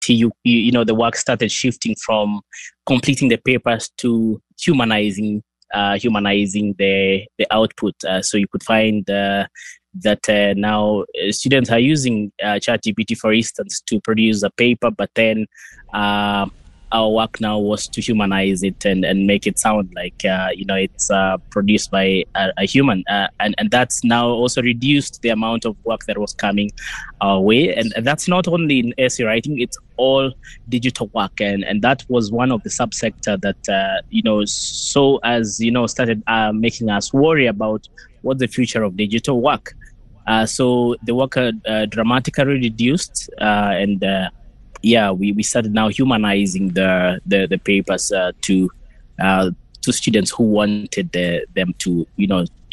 the work started shifting from completing the papers to humanizing the output. So you could find that now students are using ChatGPT, for instance, to produce a paper, but then our work now was to humanize it and make it sound like it's produced by a human, and that's now also reduced the amount of work that was coming our way. And that's not only in essay writing; it's all digital work, and that was one of the subsector that started making us worry about what's the future of digital work. So the work dramatically reduced, and we started now humanizing the papers to students who wanted them to